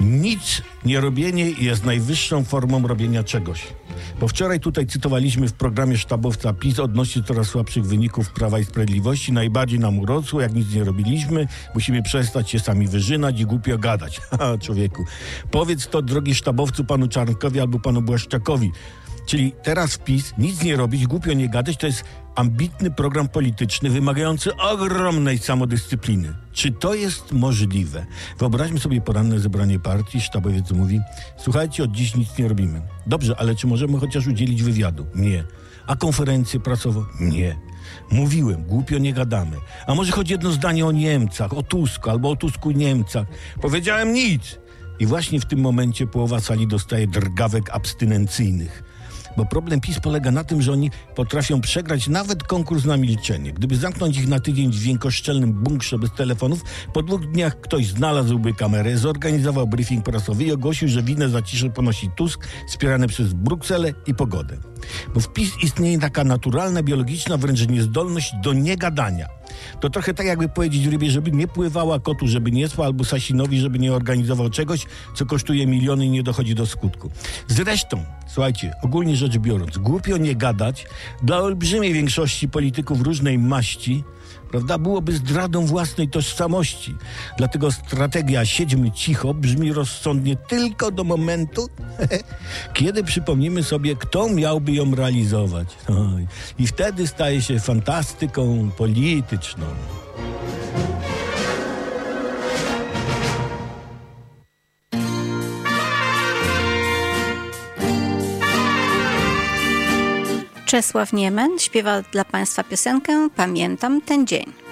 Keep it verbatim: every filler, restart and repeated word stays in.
Nic nie robienie jest najwyższą formą robienia czegoś. Bo wczoraj tutaj cytowaliśmy w programie sztabowca PiS odnośnie coraz słabszych wyników Prawa i Sprawiedliwości. Najbardziej nam urosło, jak nic nie robiliśmy. Musimy przestać się sami wyżynać i głupio gadać. Haha, człowieku. Powiedz to, drogi sztabowcu, panu Czarnkowi albo panu Błaszczakowi. Czyli teraz PiS, nic nie robić, głupio nie gadać, to jest ambitny program polityczny wymagający ogromnej samodyscypliny. Czy to jest możliwe? Wyobraźmy sobie poranne zebranie partii, sztabowiec mówi: słuchajcie, od dziś nic nie robimy. Dobrze, ale czy możemy chociaż udzielić wywiadu? Nie. A konferencję prasową? Nie. Mówiłem, głupio nie gadamy. A może choć jedno zdanie o Niemcach, o Tusku albo o Tusku i Niemcach? Powiedziałem nic. I właśnie w tym momencie połowa sali dostaje drgawek abstynencyjnych. Bo problem PiS polega na tym, że oni potrafią przegrać nawet konkurs na milczenie. Gdyby zamknąć ich na tydzień w dźwiękoszczelnym bunkrze bez telefonów, po dwóch dniach ktoś znalazłby kamerę, zorganizował briefing prasowy i ogłosił, że winę za ciszę ponosi Tusk, wspierany przez Brukselę i pogodę. Bo w PiS istnieje taka naturalna, biologiczna wręcz niezdolność do niegadania. To trochę tak, jakby powiedzieć rybie, żeby nie pływała, kotu, żeby nie spał, albo Sasinowi, żeby nie organizował czegoś, co kosztuje miliony i nie dochodzi do skutku. Zresztą, słuchajcie, ogólnie rzecz biorąc, głupio nie gadać dla olbrzymiej większości polityków różnej maści, prawda, byłoby zdradą własnej tożsamości. Dlatego strategia siedźmy cicho brzmi rozsądnie tylko do momentu, kiedy przypomnimy sobie, kto miałby ją realizować. Oj. I wtedy staje się fantastyką polityczną. Czesław Niemen śpiewa dla Państwa piosenkę „Pamiętam ten dzień”.